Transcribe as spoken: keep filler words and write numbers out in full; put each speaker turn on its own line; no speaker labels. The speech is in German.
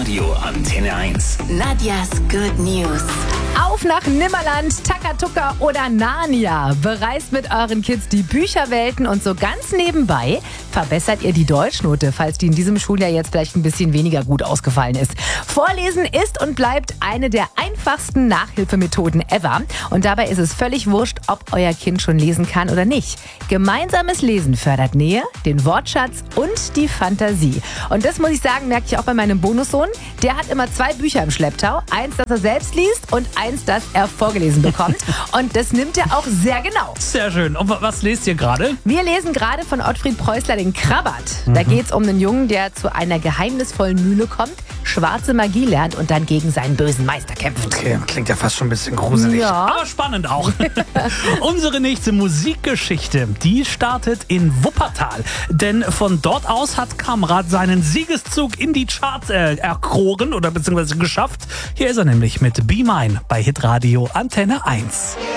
Radio Antenne eins.
Nadjas Good News.
Auf nach Nimmerland, Takatuka oder Narnia. Bereist mit euren Kids die Bücherwelten und so ganz nebenbei verbessert ihr die Deutschnote, falls die in diesem Schuljahr jetzt vielleicht ein bisschen weniger gut ausgefallen ist. Vorlesen ist und bleibt eine der einfachsten Nachhilfemethoden ever. Und dabei ist es völlig wurscht, ob euer Kind schon lesen kann oder nicht. Gemeinsames Lesen fördert Nähe, den Wortschatz und die Fantasie. Und das muss ich sagen, merke ich auch bei meinem Bonussohn. Der hat immer zwei Bücher im Schlepptau. Eins, das er selbst liest und eins, das er vorgelesen bekommt. Und das nimmt er auch sehr genau.
Sehr schön. Und was lest ihr gerade?
Wir lesen gerade von Ottfried Preußler den Krabbert. Da geht es um einen Jungen, der zu einer geheimnisvollen Mühle kommt, schwarze Magie lernt und dann gegen seinen bösen Meister kämpft.
Okay, klingt ja fast schon ein bisschen gruselig.
Ja.
Aber spannend auch. Unsere nächste Musikgeschichte, die startet in Wuppertal. Denn von dort aus hat Kamrat seinen Siegeszug in die Charts äh, erkoren oder beziehungsweise geschafft. Hier ist er nämlich mit Be Mine bei Hitradio Antenne eins.